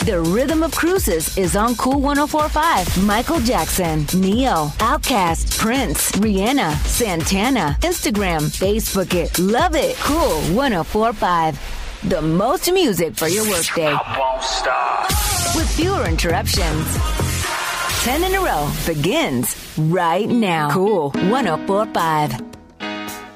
The Rhythm of Cruises is on Cool 104.5. Michael Jackson, Neo, Outkast, Prince, Rihanna, Santana. Instagram, Facebook it. Love it. Cool 104.5. The most music for your workday. I won't stop. With fewer interruptions. 10 in a row begins right now. Cool 104.5.